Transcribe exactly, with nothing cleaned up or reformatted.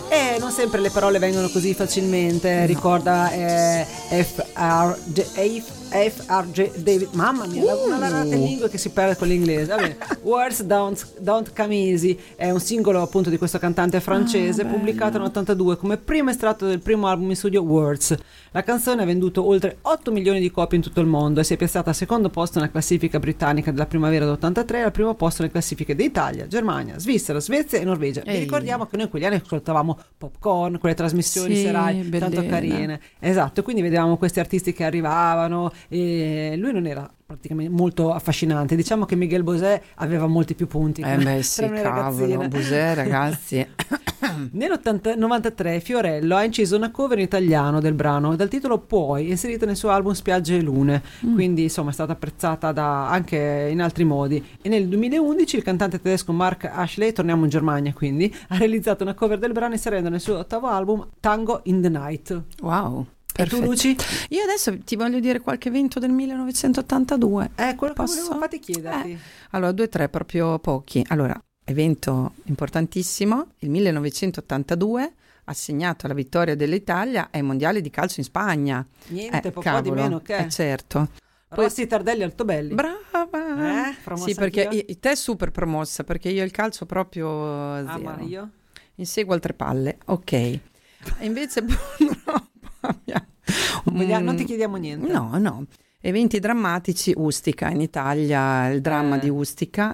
E non sempre le parole vengono così facilmente, no. Ricorda eh, F R J David, mamma mia, uh. una larata in lingue che si perde con l'inglese. Va bene. Words don't, don't Come Easy è un singolo appunto di questo cantante francese, ah, pubblicato nell'ottantadue come primo estratto del primo album in studio Words. La canzone ha venduto oltre otto milioni di copie in tutto il mondo e si è piazzata al secondo posto nella classifica britannica della primavera dell'ottantatré e al primo posto nelle classifiche di Italia, Germania, Svizzera, Svezia e Norvegia. Vi ricordiamo che noi in quegli anni ascoltavamo Popcorn, quelle trasmissioni sì, serali bellina. Tanto carine, esatto, quindi vedevamo questi artisti che arrivavano e lui non era praticamente molto affascinante, diciamo che Miguel Bosé aveva molti più punti. Eh beh sì, cavolo, Bosé ragazzi. Nel novantatré Fiorello ha inciso una cover in italiano del brano dal titolo Puoi, inserita nel suo album Spiagge e Lune, mm. quindi insomma è stata apprezzata da, anche in altri modi. E nel duemilaundici il cantante tedesco Mark Ashley, torniamo in Germania quindi, ha realizzato una cover del brano inserendo nel suo ottavo album Tango in the Night. Wow. E tu, Luci? Io adesso ti voglio dire qualche evento del millenovecentottantadue. Eh, quello Posso? che volevo infatti chiederti. Eh. Allora, due, tre, proprio pochi. Allora, evento importantissimo, il millenovecentottantadue, assegnato alla vittoria dell'Italia ai mondiali di calcio in Spagna. Niente, eh, po' cavolo, di meno che. Eh, certo. Rossi Tardelli Altobelli. Brava! Eh, sì, perché io, te super promossa, perché io il calcio proprio zero. Ah, ma io? Inseguo altre palle, ok. E invece purtroppo mm. non ti chiediamo niente. No, no. Eventi drammatici, Ustica in Italia, il dramma eh. di Ustica,